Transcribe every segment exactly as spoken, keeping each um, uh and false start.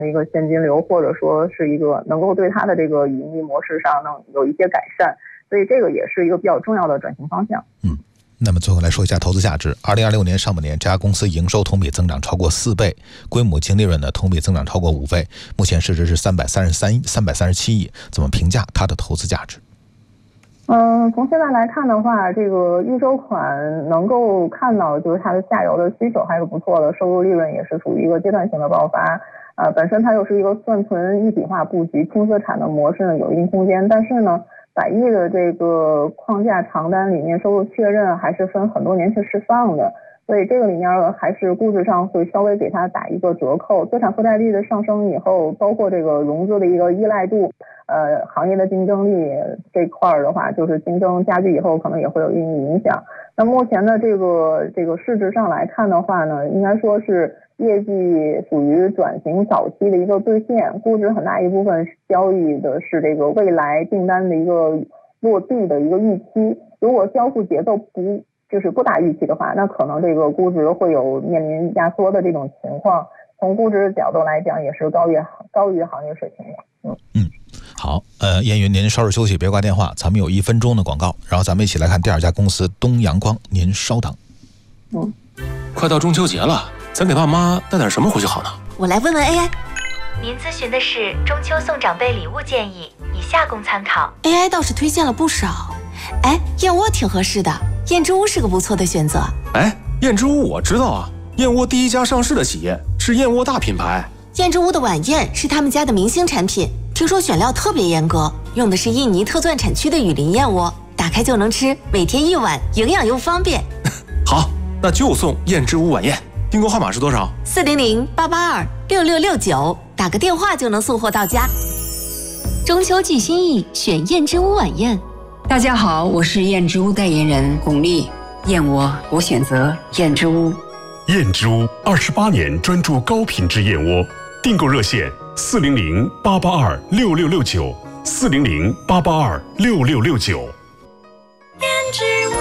一个现金流，或者说是一个能够对它的这个盈利模式上能有一些改善，所以这个也是一个比较重要的转型方向。 嗯。那么最后来说一下投资价值。二零二六年上半年，这家公司营收同比增长超过四倍，规模净利润呢同比增长超过五倍，目前市值是三百三十三亿、三百三十七亿。怎么评价它的投资价值？ 嗯，从现在来看的话，这个预收款能够看到，就是它的下游的需求还是不错的，收入利润也是属于一个阶段性的爆发。呃，本身它又是一个算存一体化布局、轻资产的模式呢，有一定空间，但是呢。百亿的这个框架长单里面，收入确认还是分很多年去释放的，所以这个里面还是估值上会稍微给它打一个折扣。资产负债率的上升以后，包括这个融资的一个依赖度，呃，行业的竞争力这块的话，就是竞争加剧以后，可能也会有一定影响。那目前的这个这个市值上来看的话呢，应该说是。业绩属于转型早期的一个兑现，估值很大一部分交易的是这个未来订单的一个落地的一个预期。如果交付节奏不就是不达预期的话，那可能这个估值会有面临压缩的这种情况。从估值角度来讲，也是高于高于行业水平的。嗯嗯，好，呃，燕云，您稍事休息，别挂电话，咱们有一分钟的广告，然后咱们一起来看第二家公司东阳光。您稍等。 嗯，快到中秋节了。咱给爸妈带点什么回去好呢？ 我来问问 A I。 您咨询的是中秋送长辈礼物建议，以下供参考。 A I 倒是推荐了不少。哎，燕窝挺合适的，燕之屋是个不错的选择。 哎，燕之屋我知道啊，燕窝第一家上市的企业，是燕窝大品牌。 燕之屋的晚宴是他们家的明星产品，听说选料特别严格，用的是印尼特钻产区的雨林燕窝，打开就能吃，每天一碗，营养又方便。 好，那就送燕之屋晚宴。订购号码是多少？ 四零零八八二六六六九，打个电话就能送货到家。 中秋寄心意，选燕之屋晚宴。 大家好，我是燕之屋代言人巩俐。燕窝，我选择燕之屋。 燕之屋二十八年专注高品质燕窝，订购热线四零零八八二六六六九，四零零八八二六六六九。 燕之屋。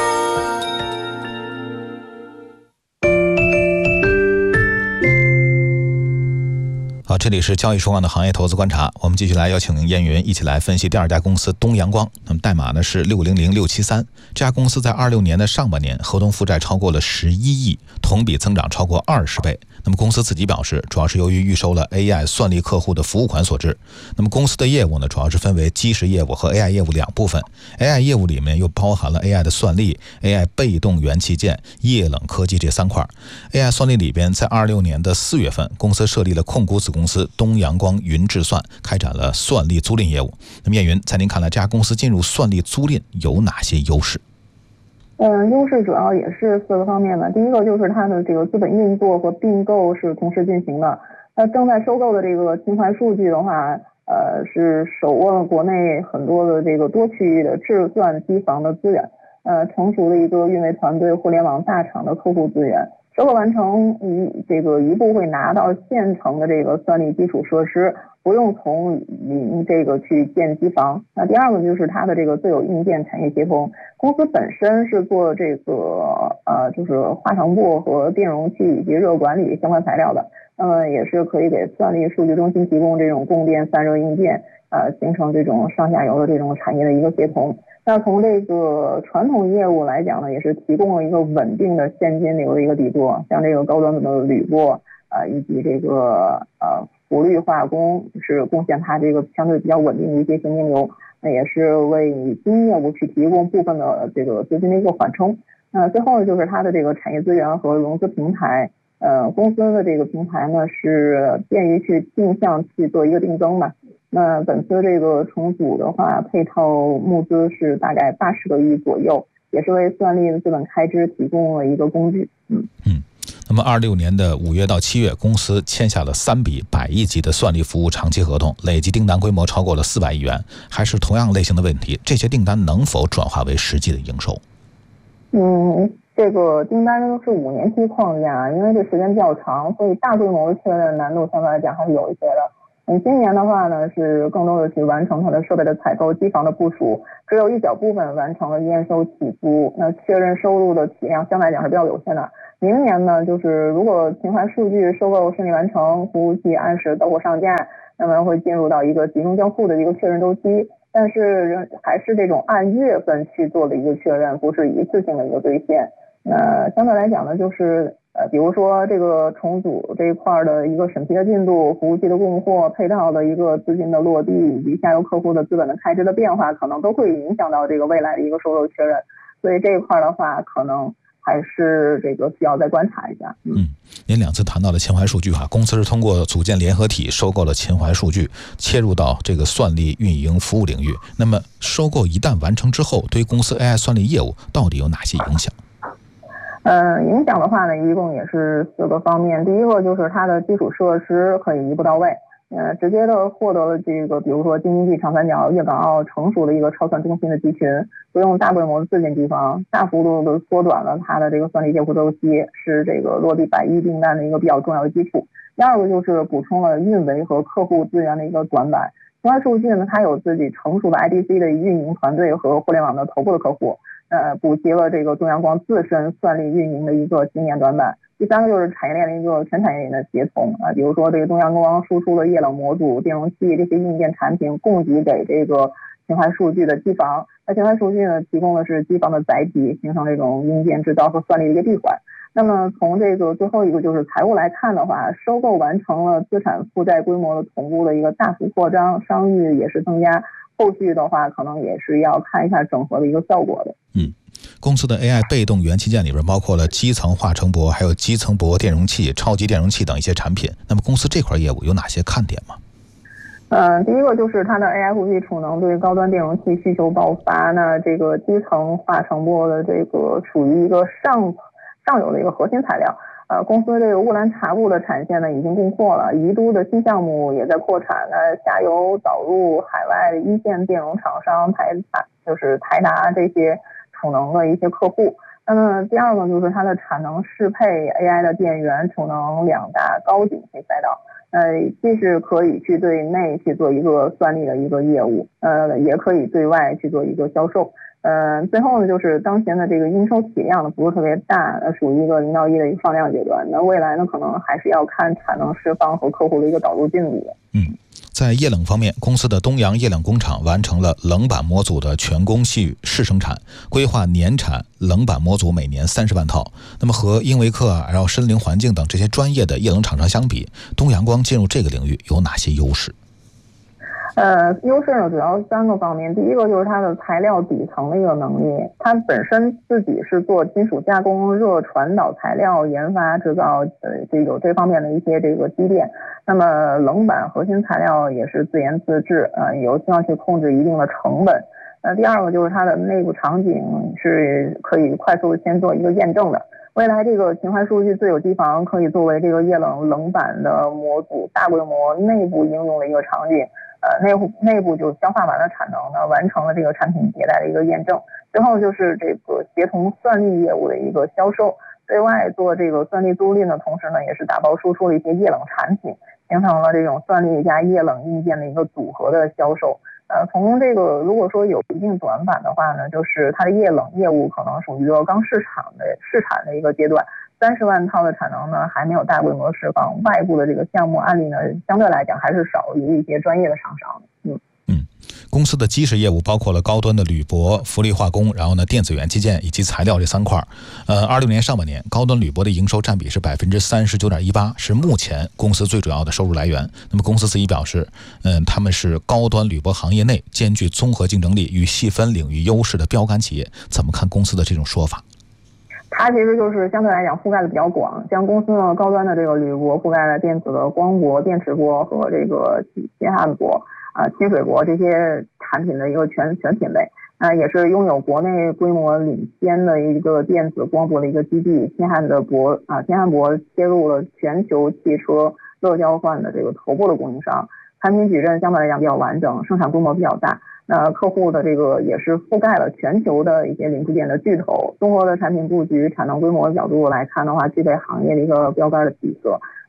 好，这里是交易时光的行业投资观察，我们继续来邀请燕云一起来分析第二家公司东阳光。那么代码呢是六零零六七三。这家公司在二六年的上半年合同负债超过了十一亿，同比增长超过二十倍。那么公司自己表示，主要是由于预收了 A I 算力客户的服务款所致。那么公司的业务呢，主要是分为基石业务和 A I 业务两部分。A I 业务里面又包含了 A I 的算力、A I 被动元器件、液冷科技这三块。A I 算力里边，在二六年的四月份，公司设立了控股子公司东阳光云智算，开展了算力租赁业务。那么燕云，在您看来，这家公司进入算力租赁有哪些优势？ 嗯，优势主要也是四个方面的。第一个就是它的这个资本运作和并购是同时进行的。它正在收购的这个秦淮数据的话，呃，是手握了国内很多的这个多区域的智算机房的资源，呃，成熟的一个运维团队、互联网大厂的客户资源。收购完成一这个一步会拿到现成的这个算力基础设施，不用从零这个去建机房。那第二个就是它的这个自有硬件产业协同，公司本身是做这个呃就是化成布和电容器以及热管理相关材料的，那么也是可以给算力数据中心提供这种供电散热硬件，呃形成这种上下游的这种产业的一个协同。那从这个传统业务来讲呢，也是提供了一个稳定的现金流的一个底座，像这个高端的铝箔啊、呃，以及这个呃氟氯化工是贡献它这个相对比较稳定的一些现金流，那也是为新业务去提供部分的这个资金的一个缓冲。那最后呢，就是它的这个产业资源和融资平台，呃，公司的这个平台呢是便于去定向去做一个定增嘛。那本次这个重组的话，配套募资是大概八十个亿左右，也是为算力的资本开支提供了一个工具。嗯嗯。那么二六年的五月到七月，公司签下了三笔百亿级的算力服务长期合同，累计订单规模超过了四百亿元。还是同样类型的问题，这些订单能否转化为实际的营收？ 嗯，这个订单都是五年期框架，因为这时间比较长，所以大规模确认难度相对来讲还是有一些的。 嗯，今年的话呢，是更多的去完成它的设备的采购、机房的部署，只有一小部分完成了验收起租，那确认收入的体量相对来讲是比较有限的。明年呢，就是如果秦淮数据收购顺利完成，服务器按时到货上架，那么会进入到一个集中交付的一个确认周期，但是还是这种按月份去做的一个确认，不是一次性的一个兑现。那相对来讲呢，就是呃，比如说这个重组这一块的一个审批的进度、服务器的供货、配套的一个资金的落地，以及下游客户的资本的开支的变化，可能都会影响到这个未来的一个收购确认。所以这一块的话，可能还是这个需要再观察一下。嗯， 嗯您两次谈到了秦淮数据哈，公司是通过组建联合体收购了秦淮数据，切入到这个算力运营服务领域。那么收购一旦完成之后，对于公司 A I 算力业务到底有哪些影响？ 呃，影响的话呢，一共也是四个方面。第一个就是它的基础设施可以一步到位，呃，直接的获得了这个，比如说京津冀长三角、粤港澳成熟的一个超算中心的集群，不用大规模的自建机房，大幅度的缩短了它的这个算力借库周期，是这个落地百亿订单的一个比较重要的基础。第二个就是补充了运维和客户资源的一个短板。秦淮数据呢，它有自己成熟的 I D C 的运营团队和互联网的头部的客户。呃，补齐了这个东阳光自身算力运营的一个经验短板。第三个就是产业链的一个全产业链的协同啊，比如说这个东阳光输出的液冷模组、电容器这些硬件产品供给给这个秦淮数据的机房，那秦淮数据呢提供的是机房的载体，形成这种硬件制造和算力的一个闭环。那么从这个最后一个就是财务来看的话，收购完成了资产负债规模的同步的一个大幅扩张，商誉也是增加。后续的话，可能也是要看一下整合的一个效果的。 嗯，公司的 A I 被动元器件里边包括了基层化成铂、还有基层铂电容器、超级电容器等一些产品。那么公司这块业务有哪些看点吗？ 嗯，第一个就是它的 A I 五 G 储能对高端电容器需求爆发，那这个基层化成铂的这个属于一个上上游的一个核心材料。呃，公司这个乌兰察布的产线呢已经供货了，宜都的新项目也在扩产，那下游导入海外的一线电容厂商台就是台达这些储能的一些客户。那么第二个就是它的产能适配 A I 的电源储能两大高景气赛道，呃，既是可以去对内去做一个算力的一个业务，呃，也可以对外去做一个销售。呃，最后呢，就是当前的这个应收体量呢不是特别大，呃，属于一个零到一的一个放量阶段。那未来呢，可能还是要看产能释放和客户的一个导入进度。 嗯，在液冷方面，公司的东阳液冷工厂完成了冷板模组的全工序试生产，规划年产冷板模组每年三十万套。那么和英维克啊，然后申灵环境等这些专业的液冷厂商相比，东阳光进入这个领域有哪些优势？ 呃，优势呢主要三个方面。第一个就是它的材料底层的一个能力，它本身自己是做金属加工、热传导材料研发制造，呃，这有这方面的一些这个积淀。那么冷板核心材料也是自研自制，呃，有希望去控制一定的成本。呃，第二个就是它的内部场景是可以快速先做一个验证的。未来这个秦淮数据自有机房可以作为这个液冷冷板的模组大规模内部应用的一个场景。呃，内部内部就消化完了产能呢，完成了这个产品迭代的一个验证。之后就是这个协同算力业务的一个销售，对外做这个算力租赁的同时呢，也是打包输出了一些液冷产品，形成了这种算力加液冷硬件的一个组合的销售。呃，从这个如果说有一定短板的话呢，就是它的液冷业务可能属于一个刚市场的试产的一个阶段。三十万套的产能呢，还没有大规模释放，外部的这个项目案例呢，相对来讲还是少于一些专业的厂商。嗯嗯，公司的基石业务包括了高端的铝箔、氟利化工，然后呢电子元器件以及材料这三块。呃，二六年上半年，高端铝箔的营收占比是百分之三十九点一八，是目前公司最主要的收入来源。那么公司自己表示，嗯，他们是高端铝箔行业内兼具综合竞争力与细分领域优势的标杆企业。怎么看公司的这种说法？ 它其实就是相对来讲覆盖的比较广，像公司呢高端的这个铝箔覆盖了电子的光箔、电池箔和这个氢焊箔啊、清水箔这些产品的一个全全品类，啊、呃、也是拥有国内规模领先的一个电子光箔的一个基地。氢焊的箔啊，氢焊箔切入了全球汽车热交换的这个头部的供应商，产品矩阵相对来讲比较完整，生产规模比较大。那客户的这个也是覆盖了全球的一些零部件的巨头，综合的产品布局、产能规模角度来看的话，具备行业的一个标杆的底色。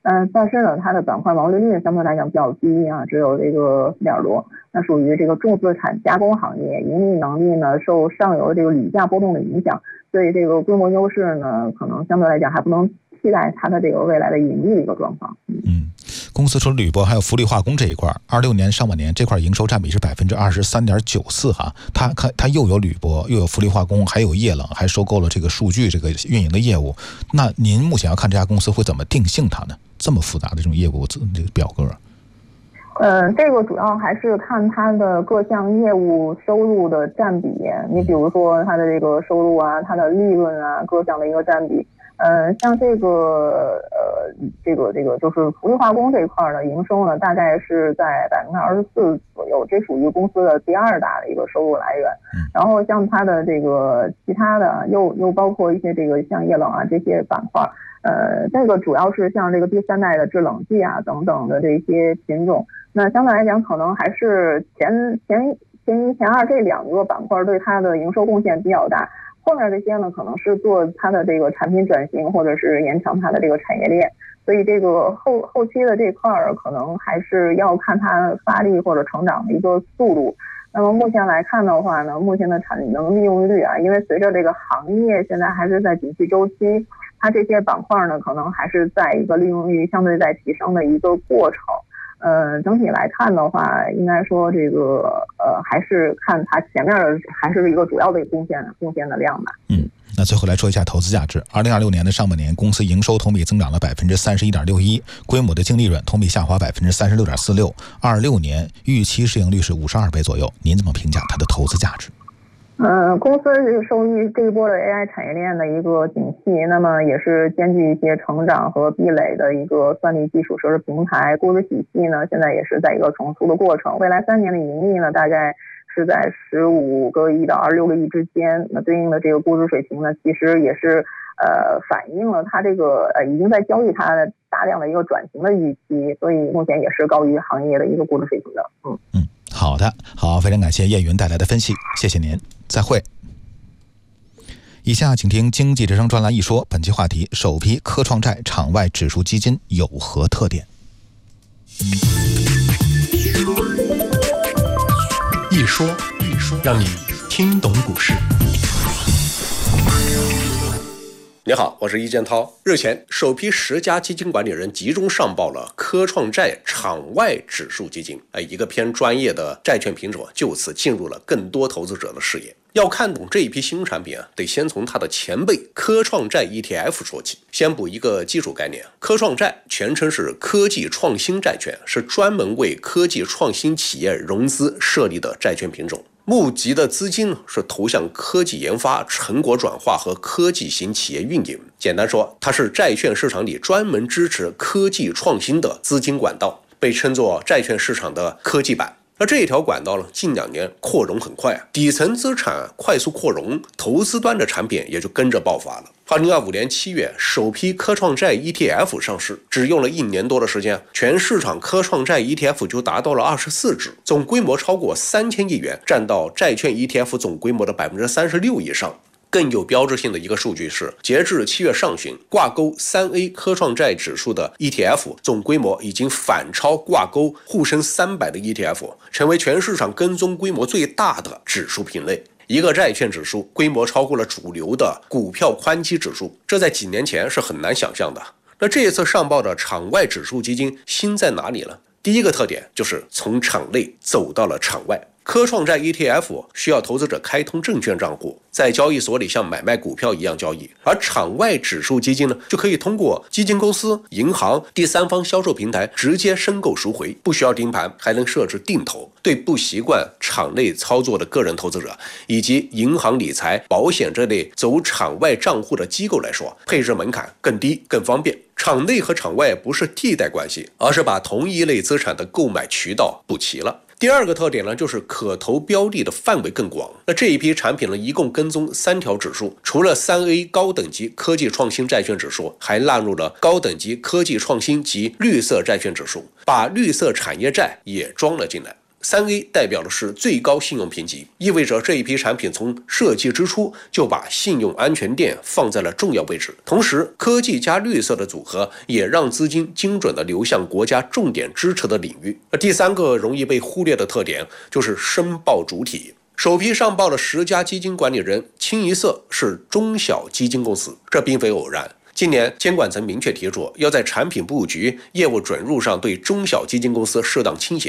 嗯，但是呢，它的板块毛利率相对来讲比较低啊，只有这个点多，那属于这个重资产加工行业，盈利能力呢受上游这个铝价波动的影响，所以这个规模优势呢，可能相对来讲还不能期待它的这个未来的盈利的一个状况。 嗯。嗯公司除了铝箔还有氟利化工这一块，二六年上半年这块营收占比是百分之二十三点九四哈，它它又有铝箔，又有氟利化工，还有液冷，还收购了这个数据这个运营的业务。那您目前要看这家公司会怎么定性它呢？这么复杂的这种业务这个表格？ 呃，这个主要还是看它的各项业务收入的占比。你比如说它的这个收入啊，它的利润啊，各项的一个占比。呃，像这个呃，这个这个就是氟利化工这一块的营收呢，大概是在百分之二十四左右，这属于公司的第二大的一个收入来源。然后像它的这个其他的，又又包括一些这个像液冷啊这些板块，呃，这个主要是像这个第三代的制冷剂啊等等的这些品种。那相对来讲，可能还是前前前一前二这两个板块对它的营收贡献比较大。后面这些呢，可能是做它的这个产品转型，或者是延长它的这个产业链，所以这个后后期的这块儿可能还是要看它发力或者成长的一个速度。那么目前来看的话呢，目前的产能利用率啊，因为随着这个行业现在还是在景气周期，它这些板块呢，可能还是在一个利用率相对在提升的一个过程。呃，整体来看的话，应该说这个呃，还是看它前面的还是一个主要的贡献贡献的量吧。 嗯，那最后来说一下投资价值。二零二六年的上半年，公司营收同比增长了百分之三十一点六一，规模的净利润同比下滑百分之三十六点四六。二六年预期市盈率是五十二倍左右，您怎么评价它的投资价值？ 嗯，公司这个受益这一波的 A I 产业链的一个景气，那么也是兼具一些成长和壁垒的一个算力基础设施平台，估值体系呢现在也是在一个成熟的过程。未来三年的盈利呢，大概是在十五个亿到二十六个亿之间。那对应的这个估值水平呢，其实也是呃反映了它这个呃已经在交易它大量的一个转型的预期，所以目前也是高于行业的一个估值水平的。嗯嗯。好的，好，非常感谢叶云带来的分析，谢谢您，再会。以下请听经济之声专栏一说，本期话题：首批科创债场外指数基金有何特点？ 一说一说，让你听懂股市。 你好，我是易建涛。日前，首批十家基金管理人集中上报了科创债场外指数基金，哎，一个偏专业的债券品种就此进入了更多投资者的视野。要看懂这一批新产品啊，得先从它的前辈科创债 E T F 说起。先补一个基础概念，科创债全称是科技创新债券，是专门为科技创新企业融资设立的债券品种。募集的资金是投向科技研发、成果转化和科技型企业运营。简单说，它是债券市场里专门支持科技创新的资金管道，被称作债券市场的科技版。那这一条管道呢，近两年扩容很快，底层资产快速扩容，投资端的产品也就跟着爆发了。二零二五年七月，首批科创债 E T F 上市，只用了一年多的时间，全市场科创债 E T F 就达到了二十四只，总规模超过三千亿元，占到债券 E T F 总规模的百分之三十六以上。更有标志性的一个数据是，截至七月上旬，挂钩三 A 科创债指数的 E T F 总规模已经反超挂钩沪深三百的 E T F， 成为全市场跟踪规模最大的指数品类。一个债券指数规模超过了主流的股票宽基指数，这在几年前是很难想象的。那这一次上报的场外指数基金新在哪里呢？第一个特点就是从场内走到了场外。科创债 E T F 需要投资者开通证券账户，在交易所里像买卖股票一样交易，而场外指数基金呢，就可以通过基金公司、银行、第三方销售平台直接申购赎回，不需要盯盘，还能设置定投。对不习惯场内操作的个人投资者，以及银行理财、保险这类走场外账户的机构来说，配置门槛更低、更方便。场内和场外不是替代关系，而是把同一类资产的购买渠道补齐了。第二个特点呢，就是可投标的的范围更广。那这一批产品呢，一共跟踪三条指数，除了三 A 高等级科技创新债券指数，还纳入了高等级科技创新及绿色债券指数，把绿色产业债也装了进来。 三 A 代表的是最高信用评级，意味着这一批产品从设计之初就把信用安全垫放在了重要位置。同时，科技加绿色的组合也让资金精准地流向国家重点支持的领域。而第三个容易被忽略的特点就是申报主体。首批上报了十家基金管理人，清一色是中小基金公司，这并非偶然。今年监管层明确提出，要在产品布局、业务准入上对中小基金公司适当倾斜。